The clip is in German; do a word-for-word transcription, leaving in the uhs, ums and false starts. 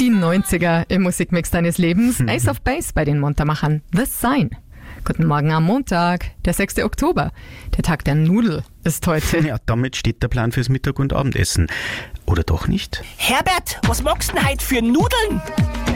Die neunziger im Musikmix deines Lebens. Ace of Base bei den Muntermachern. The Sign. Guten Morgen am Montag, der sechster Oktober. Der Tag der Nudel ist heute. Ja, damit steht der Plan fürs Mittag- und Abendessen. Oder doch nicht? Herbert, was magst du denn heute für Nudeln?